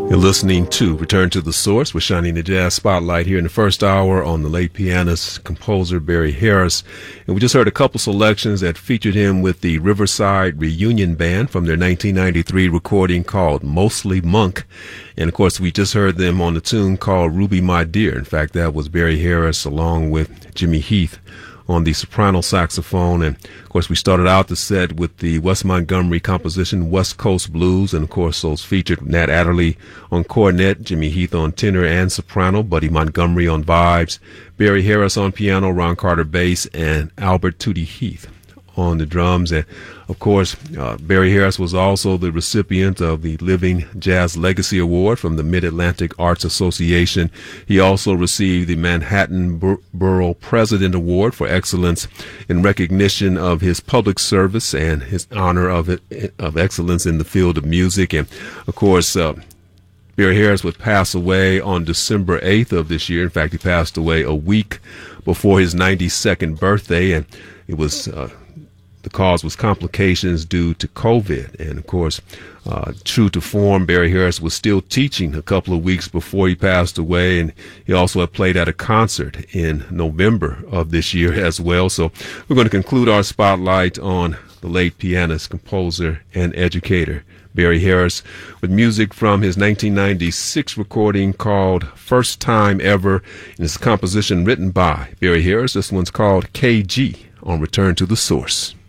You're listening to Return to the Source. We're shining the jazz spotlight here in the first hour on the late pianist, composer Barry Harris. And we just heard a couple selections that featured him with the Riverside Reunion Band from their 1993 recording called Mostly Monk. And, of course, we just heard them on the tune called Ruby My Dear. In fact, that was Barry Harris along with Jimmy Heath on the soprano saxophone. And, of course, we started out the set with the Wes Montgomery composition, West Coast Blues. And, of course, those featured Nat Adderley on cornet, Jimmy Heath on tenor and soprano, Buddy Montgomery on vibes, Barry Harris on piano, Ron Carter bass, and Albert Tootie Heath on the drums. And, of course, Barry Harris was also the recipient of the Living Jazz Legacy Award from the Mid-Atlantic Arts Association. He also received the Manhattan Borough President Award for excellence in recognition of his public service and his honor of excellence in the field of music. And, of course, Barry Harris would pass away on December 8th of this year. In fact, he passed away a week before his 92nd birthday, and it was the cause was complications due to COVID. And, of course, true to form, Barry Harris was still teaching a couple of weeks before he passed away, and he also had played at a concert in November of this year as well. So we're going to conclude our spotlight on the late pianist, composer, and educator Barry Harris with music from his 1996 recording called First Time Ever, and it's a composition written by Barry Harris. This one's called KG on Return to the Source.